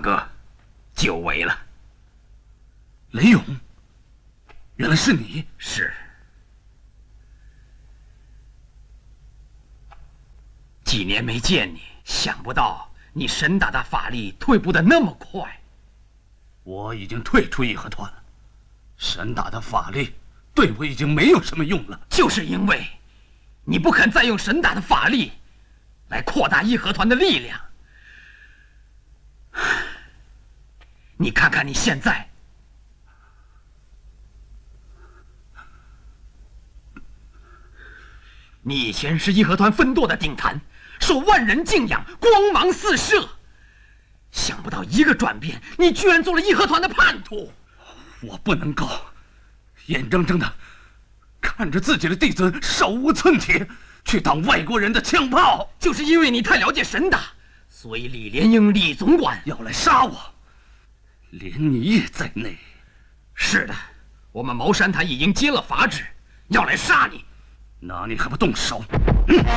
哥，久违了。 雷勇，原来是你。 是。几年没见你，想不到你神打的法力退步的那么快。 我已经退出义和团了，神打的法力对我已经没有什么用了。 就是因为你不肯再用神打的法力来扩大义和团的力量。你看看你现在，你以前是义和团分舵的顶坛，受万人敬仰，光芒四射。想不到一个转变，你居然做了义和团的叛徒。 我不能够眼睁睁的看着自己的弟子手无寸铁，去当外国人的枪炮。 就是因为你太了解神打，所以李莲英李总管要来杀我，连你也在内。 是的，我们茅山坛已经接了法旨，要来杀你。 那你还不动手？